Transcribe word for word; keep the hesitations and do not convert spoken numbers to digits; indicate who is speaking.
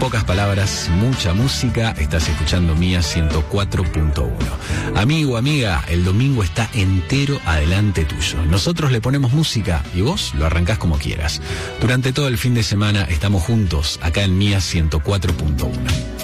Speaker 1: pocas palabras, mucha música. Estás escuchando Mía ciento cuatro punto uno. Amigo, amiga, el domingo está entero adelante tuyo. Nosotros le ponemos música y vos lo arrancás como quieras. Durante todo el fin de semana estamos juntos acá en Mía ciento cuatro punto uno.